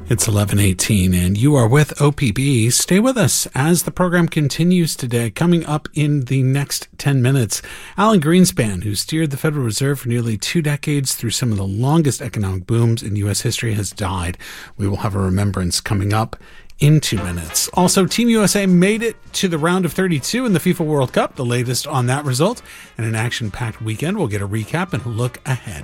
It's 11:18 and you are with OPB. Stay with us as the program continues today. Coming up in the next 10 minutes, Alan Greenspan, who steered the Federal Reserve for nearly 2 decades through some of the longest economic booms in U.S. history, has died. We will have a remembrance coming up in 2 minutes. Also, Team USA made it to the round of 32 in the FIFA World Cup, the latest on that result. And an action-packed weekend. We'll get a recap and look ahead.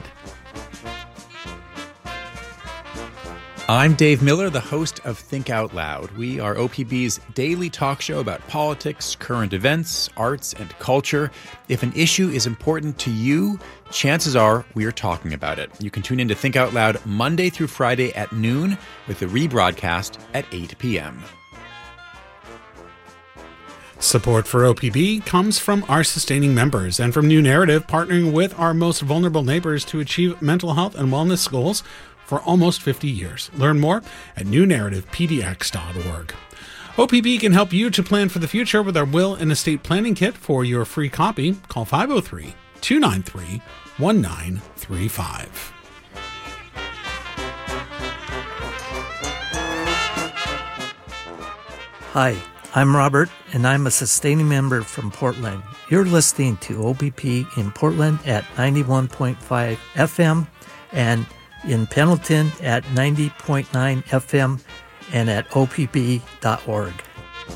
I'm Dave Miller, the host of Think Out Loud. We are OPB's daily talk show about politics, current events, arts, and culture. If an issue is important to you, chances are we are talking about it. You can tune in to Think Out Loud Monday through Friday at noon with the rebroadcast at 8 p.m. Support for OPB comes from our sustaining members and from New Narrative, partnering with our most vulnerable neighbors to achieve mental health and wellness goals for almost 50 years. Learn more at newnarrativepdx.org. OPB can help you to plan for the future with our Will and Estate Planning Kit. For your free copy, call 503-293-1935. Hi, I'm Robert, and I'm a sustaining member from Portland. You're listening to OPB in Portland at 91.5 FM and in Pendleton at 90.9 FM and at opb.org.